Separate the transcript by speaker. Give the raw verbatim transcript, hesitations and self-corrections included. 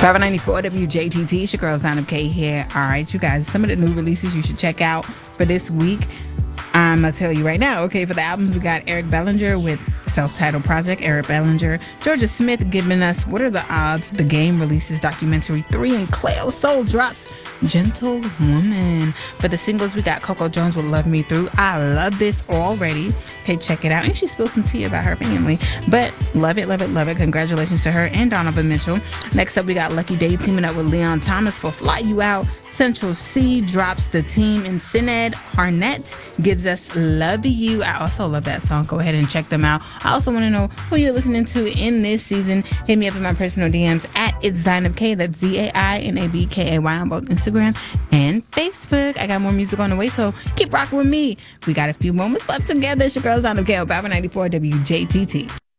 Speaker 1: five ninety-four W J T T, it's your girl Zainab K here. All right, you guys, some of the new releases you should check out for this week. I'm going to tell you right now, okay, for the albums, we got Eric Bellinger with self-titled project, Eric Bellinger. Georgia Smith giving us What Are the Odds? The Game releases documentary three, and Cleo Soul drops Gentle Woman. For the singles, we got Coco Jones with Love Me Through. I love this already. Okay, check it out. And she spilled some tea about her family. But love it, love it, love it. Congratulations to her and Donovan Mitchell. Next up, we got Lucky Day teaming up with Leon Thomas for Fly You Out. Central C drops The Team, and Sined Harnett gives us Love You. I also love that song. Go ahead and check them out. I also want to know who you're listening to in this season. Hit me up in my personal D Ms at It's Zainab K. That's Z A I N A B K A Y on both Instagram and Facebook. I got more music on the way, so keep rocking with me. We got a few moments left together. It's your girl Zainab K on Power ninety-four W J T T.